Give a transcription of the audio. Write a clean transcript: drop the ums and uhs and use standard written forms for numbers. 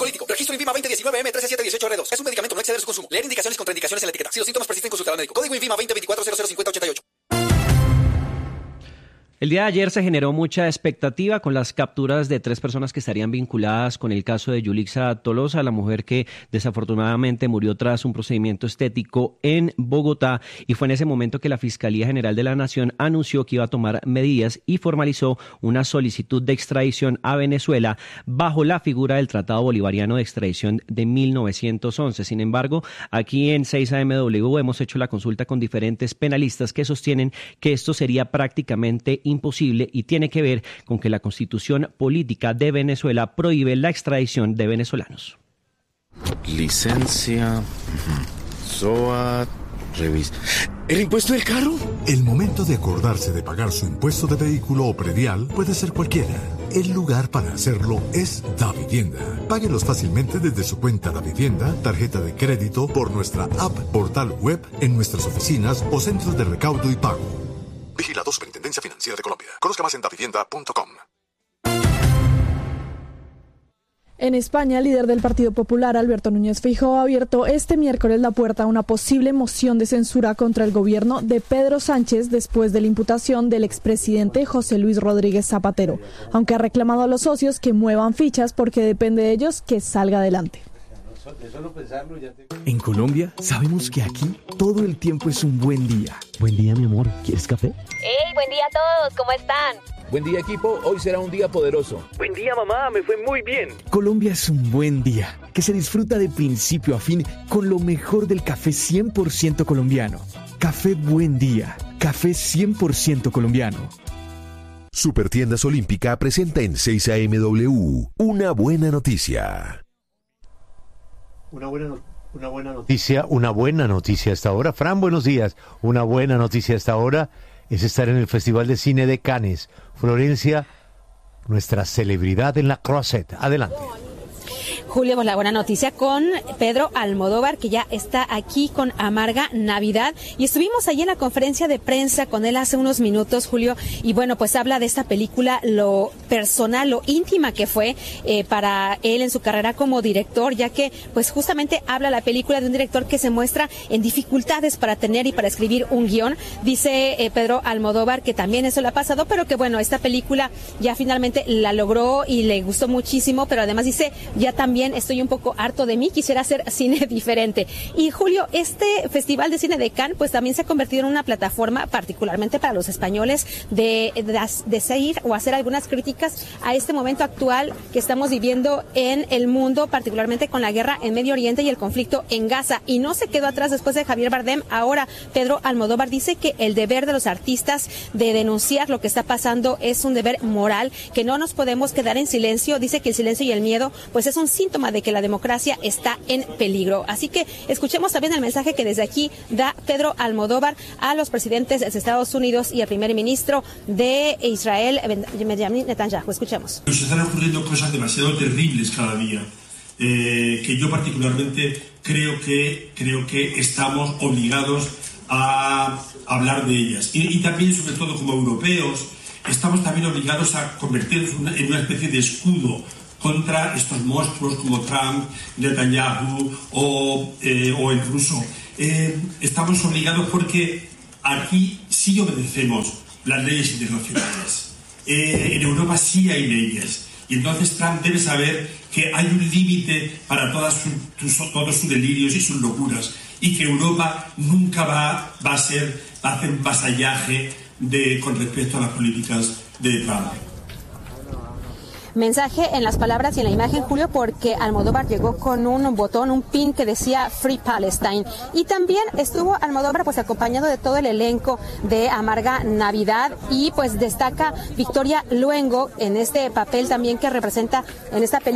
ansiolítico. Registro INVIMA 2019M13718R2. Es un medicamento, no exceder su consumo. Leer indicaciones y contraindicaciones en la etiqueta. Si los síntomas persisten, consultar al médico. Código INVIMA 2024005088. El día de ayer se generó mucha expectativa con las capturas de 3 personas que estarían vinculadas con el caso de Yulixa Tolosa, la mujer que desafortunadamente murió tras un procedimiento estético en Bogotá, y fue en ese momento que la Fiscalía General de la Nación anunció que iba a tomar medidas y formalizó una solicitud de extradición a Venezuela bajo la figura del Tratado Bolivariano de Extradición de 1911. Sin embargo, aquí en 6AMW hemos hecho la consulta con diferentes penalistas que sostienen que esto sería prácticamente imposible y tiene que ver con que la Constitución Política de Venezuela prohíbe la extradición de venezolanos. Licencia, SOAT, revista. ¿El impuesto del carro? El momento de acordarse de pagar su impuesto de vehículo o predial puede ser cualquiera. El lugar para hacerlo es Davivienda. Páguelos fácilmente desde su cuenta Davivienda, tarjeta de crédito, por nuestra app, portal web, en nuestras oficinas o centros de recaudo y pago. Vigilado Superintendencia Financiera de Colombia. Conozca más en davivienda.com. En España, el líder del Partido Popular, Alberto Núñez Feijóo, ha abierto este miércoles la puerta a una posible moción de censura contra el gobierno de Pedro Sánchez después de la imputación del expresidente José Luis Rodríguez Zapatero, aunque ha reclamado a los socios que muevan fichas porque depende de ellos que salga adelante. En Colombia sabemos que aquí todo el tiempo es un buen día. Buen día, mi amor. ¿Quieres café? ¡Hey, buen día a todos! ¿Cómo están? Buen día, equipo. Hoy será un día poderoso. Buen día, mamá. Me fue muy bien. Colombia es un buen día que se disfruta de principio a fin con lo mejor del café 100% colombiano. Café Buen Día. Café 100% colombiano. Supertiendas Olímpica presenta en 6AMW una buena noticia. Una buena noticia hasta ahora. Fran, buenos días. Una buena noticia hasta ahora es estar en el Festival de Cine de Cannes. Florencia, nuestra celebridad en la Croisette. Adelante. Julio, pues la buena noticia con Pedro Almodóvar, que ya está aquí con Amarga Navidad, y estuvimos allí en la conferencia de prensa con él hace unos minutos, Julio, y bueno, pues habla de esta película, lo personal, lo íntima que fue para él en su carrera como director, ya que pues justamente habla la película de un director que se muestra en dificultades para tener y para escribir un guión. Dice Pedro Almodóvar que también eso le ha pasado, pero que bueno, esta película ya finalmente la logró y le gustó muchísimo, pero además dice, ya también estoy un poco harto de mí, quisiera hacer cine diferente. Y Julio, este Festival de Cine de Cannes pues también se ha convertido en una plataforma, particularmente para los españoles, de seguir o hacer algunas críticas a este momento actual que estamos viviendo en el mundo, particularmente con la guerra en Medio Oriente y el conflicto en Gaza. Y no se quedó atrás después de Javier Bardem. Ahora Pedro Almodóvar dice que el deber de los artistas de denunciar lo que está pasando es un deber moral, que no nos podemos quedar en silencio. Dice que el silencio y el miedo pues es un síntoma de que la democracia está en peligro. Así que escuchemos también el mensaje que desde aquí da Pedro Almodóvar a los presidentes de Estados Unidos y al primer ministro de Israel, Benjamin Netanyahu. Escuchemos. Nos están ocurriendo cosas demasiado terribles cada día, que yo particularmente creo que estamos obligados a hablar de ellas. Y también, sobre todo como europeos, estamos también obligados a convertirnos en una especie de escudo contra estos monstruos como Trump, Netanyahu o el ruso. Estamos obligados porque aquí sí obedecemos las leyes internacionales. En Europa sí hay leyes. Y entonces Trump debe saber que hay un límite para todos sus delirios y sus locuras. Y que Europa nunca va a hacer un vasallaje con respecto a las políticas de Trump. Mensaje en las palabras y en la imagen, Julio, porque Almodóvar llegó con un botón, un pin que decía Free Palestine. Y también estuvo Almodóvar pues acompañado de todo el elenco de Amarga Navidad, y pues destaca Victoria Luengo en este papel también que representa en esta película